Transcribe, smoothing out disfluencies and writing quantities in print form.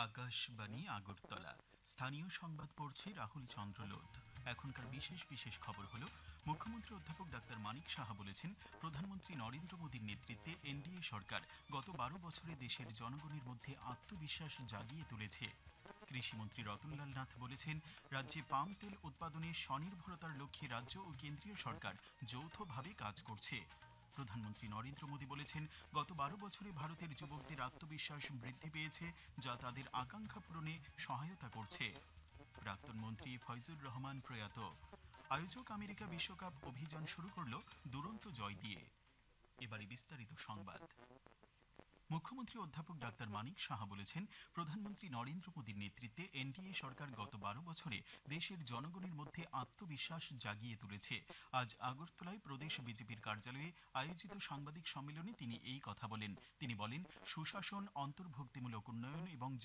আকাশবাণী আগরতলা। স্থানীয় সংবাদ পড়ছি রাহুল চন্দ্রলোধ। এখনকার বিশেষ বিশেষ খবর হলো, মুখ্যমন্ত্রী অধ্যাপক ডাক্তার মানিক সাহা বলেছেন, প্রধানমন্ত্রী নরেন্দ্র মোদীর নেতৃত্বে এনডিএ সরকার গত 12 বছরে দেশের জনগণের মধ্যে আত্মবিশ্বাস জাগিয়ে তুলেছে। কৃষিমন্ত্রী রতনলাল নাথ বলেছেন, রাজ্যে পাম তেল উৎপাদনে স্বনির্ভরতার লক্ষ্যে রাজ্য ও কেন্দ্রীয় সরকার যৌথভাবে কাজ করছে। প্রধানমন্ত্রী নরেন্দ্র মোদী বলেছেন, গত 12 বছরে ভারতের যুবকদের আত্মবিশ্বাস বৃদ্ধি পেয়েছে, যা তাদের আকাঙ্ক্ষা পূরণে সহায়তা করছে। প্রাক্তন মন্ত্রী ফয়জুর রহমান প্রয়াত। আয়োজক আমেরিকা বিশ্বকাপ অভিযান শুরু করল দুরন্ত জয় দিয়ে। এবারে বিস্তারিত সংবাদ। মুখ্যমন্ত্রী অধ্যাপক ডাক্তার মানিক সাহা বলেছেন, প্রধানমন্ত্রী নরেন্দ্র মোদীর নেতৃত্বে এনডিএ সরকার গত 12 বছরে দেশের জনগণের মধ্যে আত্মবিশ্বাস জাগিয়ে তুলেছে। আজ আগরতলায় প্রদেশ বিজেপির কার্যালয়ে আয়োজিত সাংবাদিক সম্মেলনে তিনি এই কথা বলেন। তিনি বলেন, সুশাসন, অন্তর্ভুক্তিমূলক উন্নয়ন এবং